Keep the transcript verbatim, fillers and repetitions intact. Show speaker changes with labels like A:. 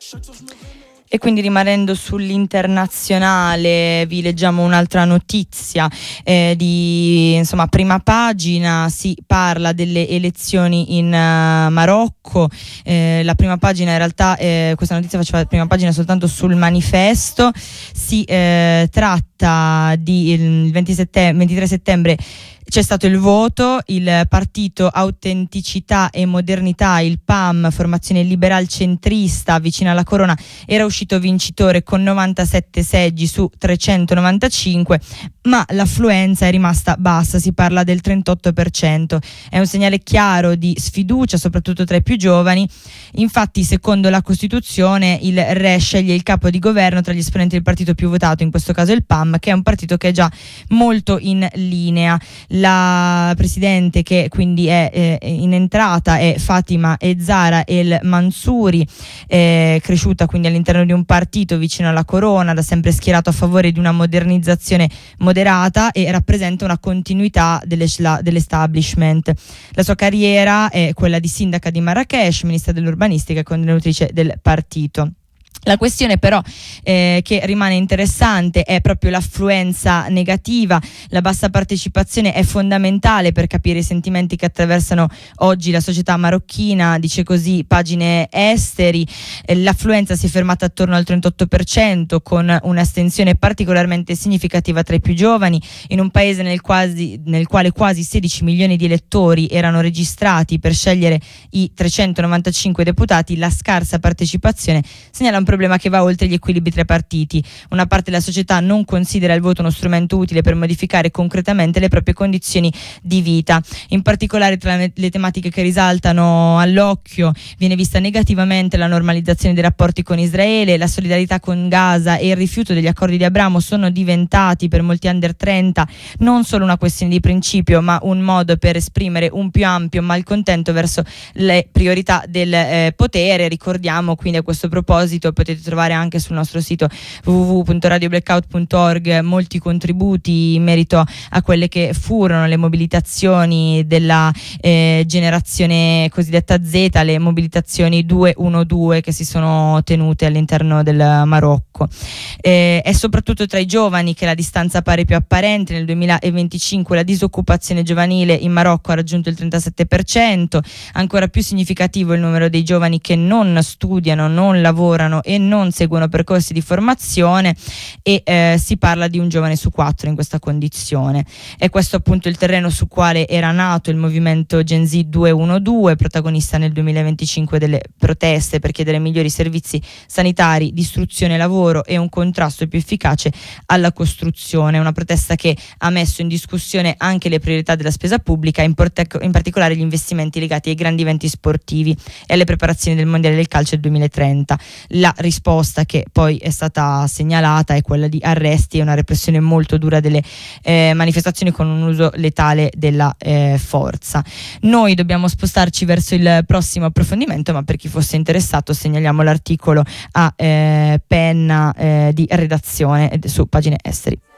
A: E quindi, rimanendo sull'internazionale, vi leggiamo un'altra notizia eh, di insomma prima pagina. Si parla delle elezioni in uh, Marocco. Eh, la prima pagina, in realtà eh, questa notizia faceva la prima pagina soltanto sul Manifesto. Si eh, tratta di il ventisette, ventitré settembre. C'è stato il voto, il partito Autenticità e Modernità, il P A M, formazione liberal centrista vicina alla corona, era uscito vincitore con novantasette seggi su trecentonovantacinque, ma l'affluenza è rimasta bassa, si parla del trentotto per cento. È un segnale chiaro di sfiducia, soprattutto tra i più giovani. Infatti, secondo la Costituzione, il re sceglie il capo di governo tra gli esponenti del partito più votato, in questo caso il P A M, che è un partito che è già molto in linea. La presidente, che quindi è eh, in entrata, è Fatima Zahra El Mansouri, eh, cresciuta quindi all'interno di un partito vicino alla corona, da sempre schierato a favore di una modernizzazione moderata, e rappresenta una continuità dell'establishment. La sua carriera è quella di sindaca di Marrakech, ministra dell'urbanistica e coordinatrice del partito. La questione però eh, che rimane interessante è proprio l'affluenza negativa. La bassa partecipazione è fondamentale per capire i sentimenti che attraversano oggi la società marocchina, dice così pagine esteri. Eh, l'affluenza si è fermata attorno al trentotto per cento, con un'astensione particolarmente significativa tra i più giovani, in un paese nel, quasi, nel quale quasi sedici milioni di elettori erano registrati per scegliere i trecentonovantacinque deputati. La scarsa partecipazione segnala un problema che va oltre gli equilibri tra i partiti. Una parte della società non considera il voto uno strumento utile per modificare concretamente le proprie condizioni di vita. In particolare, tra le tematiche che risaltano all'occhio viene vista negativamente la normalizzazione dei rapporti con Israele, la solidarietà con Gaza e il rifiuto degli accordi di Abramo sono diventati per molti under trenta non solo una questione di principio, ma un modo per esprimere un più ampio malcontento verso le priorità del eh, potere. Ricordiamo quindi a questo proposito, potete trovare anche sul nostro sito w w w punto radio blackout punto org molti contributi in merito a quelle che furono le mobilitazioni della eh, generazione cosiddetta Z, le mobilitazioni duecentoundodici che si sono tenute all'interno del Marocco. Eh, è soprattutto tra i giovani che la distanza pare più apparente. Nel duemilaventicinque la disoccupazione giovanile in Marocco ha raggiunto il trentasette per cento. Ancora più significativo il numero dei giovani che non studiano, non lavorano e non seguono percorsi di formazione, e eh, si parla di un giovane su quattro in questa condizione. È questo appunto il terreno su quale era nato il movimento Gen Z duecentoundodici, protagonista nel duemilaventicinque delle proteste per chiedere migliori servizi sanitari, di istruzione, lavoro e un contrasto più efficace alla costruzione. Una protesta che ha messo in discussione anche le priorità della spesa pubblica, in, porte- in particolare gli investimenti legati ai grandi eventi sportivi e alle preparazioni del Mondiale del Calcio del duemilatrenta. La risposta che poi è stata segnalata è quella di arresti e una repressione molto dura delle eh, manifestazioni, con un uso letale della eh, forza. Noi dobbiamo spostarci verso il prossimo approfondimento, ma per chi fosse interessato segnaliamo l'articolo a eh, penna eh, di redazione su pagine esteri.